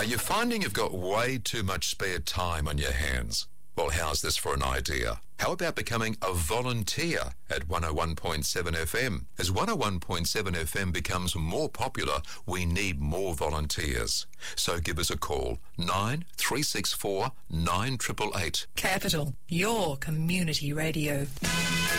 Are you finding you've got way too much spare time on your hands? Well, how's this for an idea? How about becoming a volunteer at 101.7 FM? As 101.7 FM becomes more popular, we need more volunteers. So give us a call, 9364 9888. Capital, your community radio.